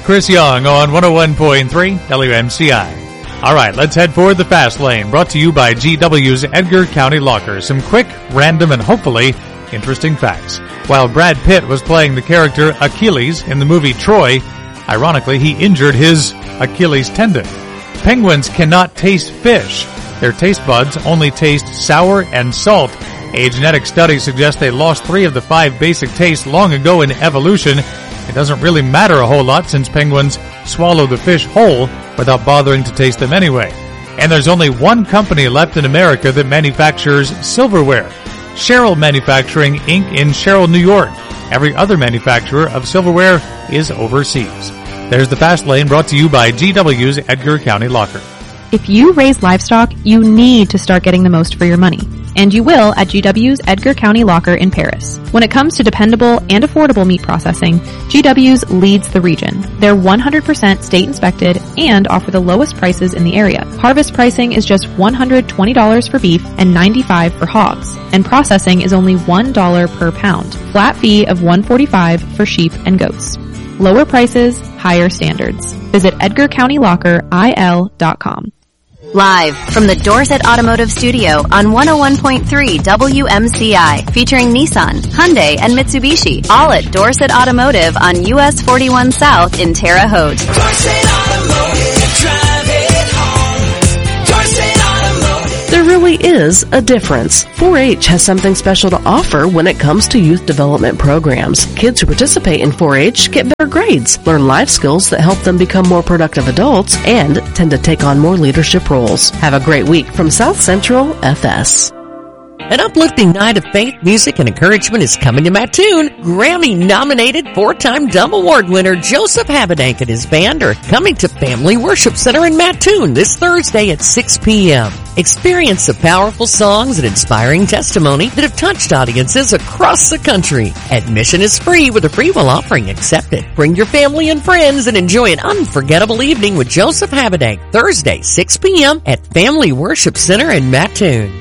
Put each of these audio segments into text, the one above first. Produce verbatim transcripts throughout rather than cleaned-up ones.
Chris Young on one oh one point three W M C I. All right, let's head for the Fast Lane, brought to you by G W's Edgar County Locker. Some quick, random, and hopefully interesting facts. While Brad Pitt was playing the character Achilles in the movie Troy, ironically, he injured his Achilles tendon. Penguins cannot taste fish. Their taste buds only taste sour and salt. A genetic study suggests they lost three of the five basic tastes long ago in evolution. It doesn't really matter a whole lot since penguins swallow the fish whole without bothering to taste them anyway. And there's only one company left in America that manufactures silverware. Sherrill Manufacturing, Incorporated in Sherrill, New York. Every other manufacturer of silverware is overseas. There's the Fast Lane, brought to you by G W's Edgar County Locker. If you raise livestock, you need to start getting the most for your money. And you will at G W's Edgar County Locker in Paris. When it comes to dependable and affordable meat processing, G W's leads the region. They're one hundred percent state inspected and offer the lowest prices in the area. Harvest pricing is just one hundred twenty dollars for beef and ninety-five dollars for hogs. And processing is only one dollar per pound. Flat fee of one hundred forty-five dollars for sheep and goats. Lower prices, higher standards. Visit edgar county locker I L dot com. Live from the Dorset Automotive Studio on one oh one point three W M C I, featuring Nissan, Hyundai, and Mitsubishi, all at Dorset Automotive on U S forty-one South in Terre Haute. Dorset Automotive, drive it home. Dorset Automotive. There really is a difference. four H has something special to offer when it comes to youth development programs. Kids who participate in four H get better grades, learn life skills that help them become more productive adults, and tend to take on more leadership roles. Have a great week from South Central F S. An uplifting night of faith, music, and encouragement is coming to Mattoon. Grammy-nominated four-time Dove Award winner Joseph Habedank and his band are coming to Family Worship Center in Mattoon this Thursday at six p.m. Experience the powerful songs and inspiring testimony that have touched audiences across the country. Admission is free with a free will offering accepted. Bring your family and friends and enjoy an unforgettable evening with Joseph Habedank Thursday, six p.m. at Family Worship Center in Mattoon.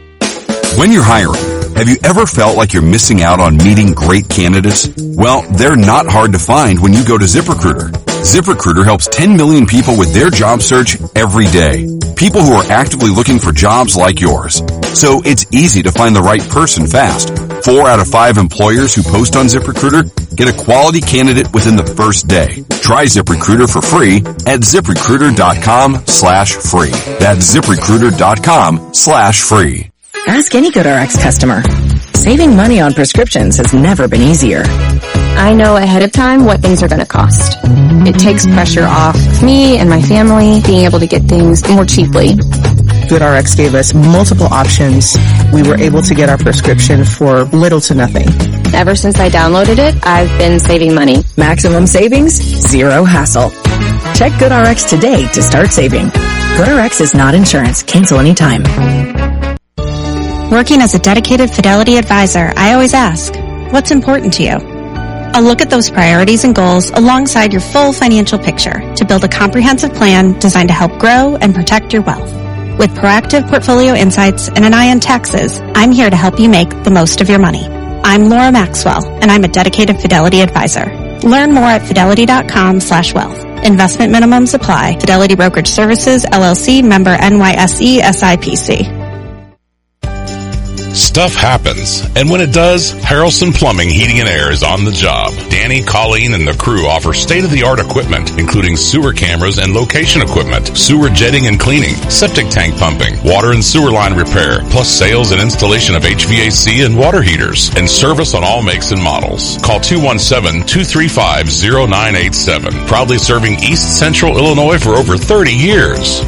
When you're hiring, have you ever felt like you're missing out on meeting great candidates? Well, they're not hard to find when you go to ZipRecruiter. ZipRecruiter helps ten million people with their job search every day. People who are actively looking for jobs like yours. So it's easy to find the right person fast. Four out of five employers who post on ZipRecruiter get a quality candidate within the first day. Try ZipRecruiter for free at ZipRecruiter.com slash free. That's ZipRecruiter.com slash free. Ask any GoodRx customer. Saving money on prescriptions has never been easier. I know ahead of time what things are going to cost. It takes pressure off me and my family being able to get things more cheaply. GoodRx gave us multiple options. We were able to get our prescription for little to nothing. Ever since I downloaded it, I've been saving money. Maximum savings, zero hassle. Check GoodRx today to start saving. GoodRx is not insurance. Cancel anytime. Working as a dedicated Fidelity advisor, I always ask, what's important to you? I'll look at those priorities and goals alongside your full financial picture to build a comprehensive plan designed to help grow and protect your wealth. With proactive portfolio insights and an eye on taxes, I'm here to help you make the most of your money. I'm Laura Maxwell, and I'm a dedicated Fidelity advisor. Learn more at fidelity.com slash wealth. Investment minimums apply. Fidelity Brokerage Services, L L C, member N Y S E, S I P C. Stuff happens, and when it does, Harrelson Plumbing, Heating and Air is on the job. Danny, Colleen, and the crew offer state-of-the-art equipment, including sewer cameras and location equipment, sewer jetting and cleaning, septic tank pumping, water and sewer line repair, plus sales and installation of H V A C and water heaters, and service on all makes and models. Call two one seven, two three five, zero nine eight seven. Proudly serving East Central Illinois for over thirty years.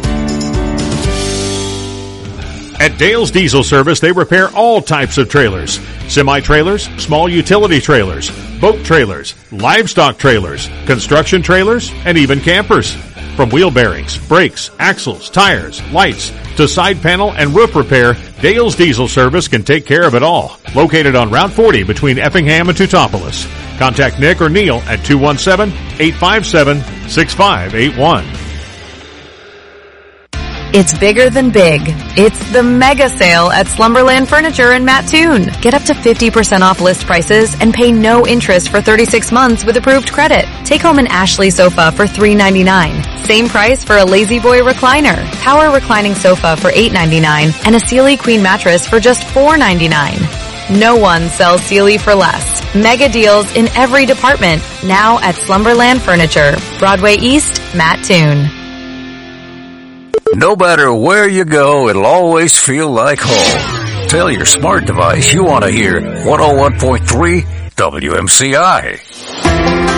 At Dale's Diesel Service, they repair all types of trailers. Semi-trailers, small utility trailers, boat trailers, livestock trailers, construction trailers, and even campers. From wheel bearings, brakes, axles, tires, lights, to side panel and roof repair, Dale's Diesel Service can take care of it all. Located on Route forty between Effingham and Teutopolis. Contact Nick or Neil at two one seven, eight five seven, six five eight one. It's bigger than big. It's the mega sale at Slumberland Furniture in Mattoon. Get up to fifty percent off list prices and pay no interest for thirty-six months with approved credit. Take home an Ashley sofa for three ninety-nine. Same price for a Lazy Boy recliner, power reclining sofa for eight ninety-nine, and a Sealy Queen mattress for just four ninety-nine. No one sells Sealy for less. Mega deals in every department, now at Slumberland Furniture, Broadway East, Mattoon. No matter where you go, it'll always feel like home. Tell your smart device you want to hear one oh one point three W M C I.